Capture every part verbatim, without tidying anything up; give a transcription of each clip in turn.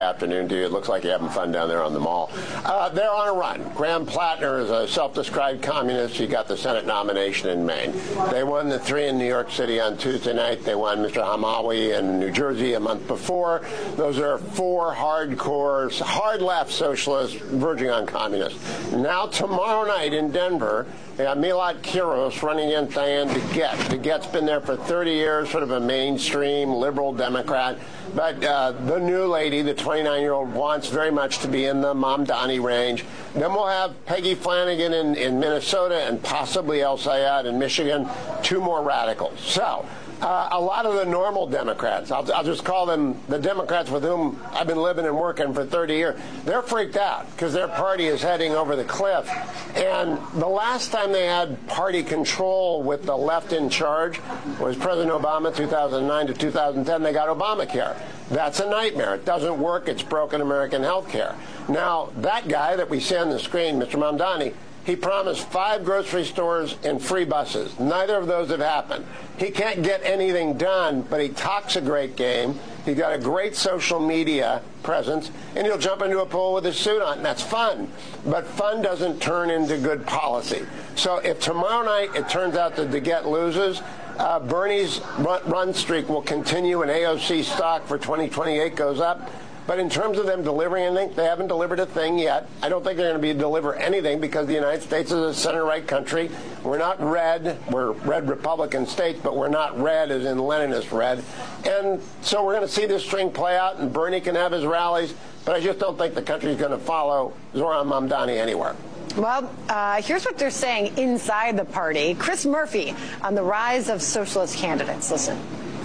afternoon to you. It looks like you're having fun down there on the mall. Uh, they're on a run. Graham Plattner is a self-described communist. He got the Senate nomination in Maine. They won the three in New York City on Tuesday night. They won Mister Hamawi in New Jersey a month before. Those are four hardcore, hard-left socialists verging on communists. Now, tomorrow night in Denver, they got Milad Kiros running against Diane DeGette. DeGette's been there for thirty years, sort of a mainstream liberal Democrat. But uh, the new lady, the twenty-nine-year-old, wants very much to be in the Mamdani range. Then we'll have Peggy Flanagan in, in Minnesota and possibly El Sayed in Michigan, two more radicals. So uh, a lot of the normal Democrats, I'll, I'll just call them the Democrats with whom I've been living and working for thirty years, they're freaked out because their party is heading over the cliff. And the last time they had party control with the left in charge was President Obama, two thousand nine to two thousand ten. They got Obamacare. That's a nightmare. It doesn't work. It's broken American health care. Now, that guy that we see on the screen, Mister Mamdani, he promised five grocery stores and free buses. Neither of those have happened. He can't get anything done, but he talks a great game. He's got a great social media presence, and he'll jump into a pool with his suit on, and that's fun. But fun doesn't turn into good policy. So if tomorrow night it turns out that DeGette loses, uh, Bernie's run, run streak will continue, and A O C stock for twenty twenty-eight goes up. But in terms of them delivering anything, they haven't delivered a thing yet. I don't think they're going to be deliver anything because the United States is a center-right country. We're not red. We're red Republican states, but we're not red as in Leninist red. And so we're going to see this string play out, and Bernie can have his rallies. But I just don't think the country is going to follow Zoran Mamdani anywhere. Well, uh, here's what they're saying inside the party. Chris Murphy on the rise of socialist candidates. Listen.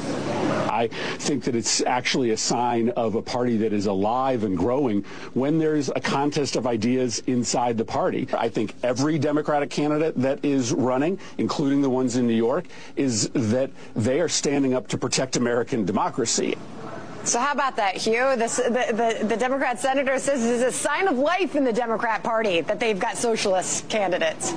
I think that it's actually a sign of a party that is alive and growing when there's a contest of ideas inside the party. I think every Democratic candidate that is running, including the ones in New York, is that they are standing up to protect American democracy. So how about that, Hugh? This, the, the, the Democrat senator says it's a sign of life in the Democrat Party that they've got socialist candidates.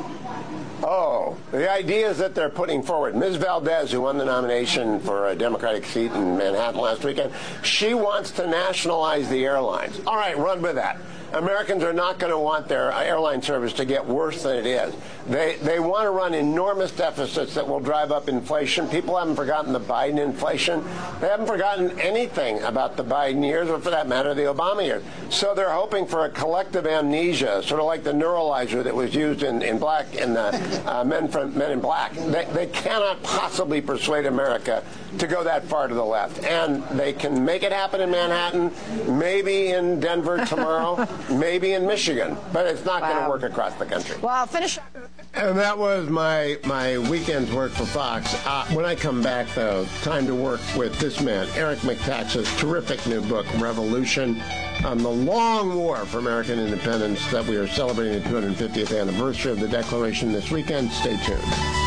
Oh, the ideas that they're putting forward. Miz Valdez, who won the nomination for a Democratic seat in Manhattan last weekend, she wants to nationalize the airlines. All right, run with that. Americans are not going to want their airline service to get worse than it is. They they want to run enormous deficits that will drive up inflation. People haven't forgotten the Biden inflation. They haven't forgotten anything about the Biden years, or for that matter, the Obama years. So they're hoping for a collective amnesia, sort of like the neuralizer that was used in, in black in the uh, Men from Men in Black. They, they cannot possibly persuade America to go that far to the left. And they can make it happen in Manhattan, maybe in Denver tomorrow, maybe in Michigan, but it's not wow. going to work across the country. Well, I'll finish. And that was my my weekend's work for Fox. Uh, when I come back, though, time to work with this man, Eric McTax's terrific new book, Revolution, on the long war for American independence that we are celebrating the two hundred fiftieth anniversary of the Declaration this weekend. Stay tuned.